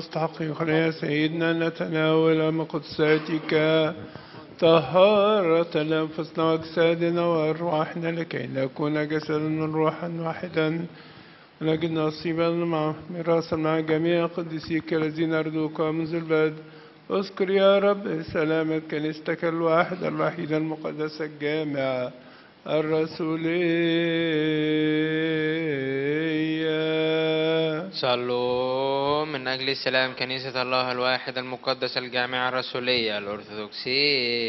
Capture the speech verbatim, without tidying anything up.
مستحقين يا سيدنا نتناول مقدساتك طهارة لأنفسنا وأجسادنا وأرواحنا لكي نكون جسدا روحا واحدا ونجد نصيبا مع ميراثا مع جميع قديسيك الذين أرجوك منذ البدء. اذكر يا رب سلامة كنيستك الواحدة الوحيدة المقدسة الجامعة الرسولية. صلوا من أجل سلام كنيسة الله الواحد المقدس الجامعة الرسولية الأرثوذكسية.